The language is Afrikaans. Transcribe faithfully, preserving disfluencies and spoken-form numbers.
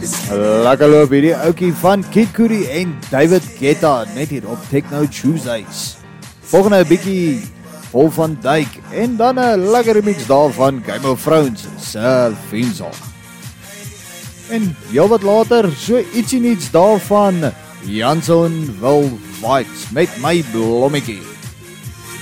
Lekker loop hierdie oukie van Kid Cudi en David Guetta net hier op Techno Tuesdays. Volgende bietjie Vol van Dijk en dan 'n lekker remix daarvan Game of Thrones se theme song. En heel wat later so ietsie niets daarvan Janson Will Vibes met my blommetjie.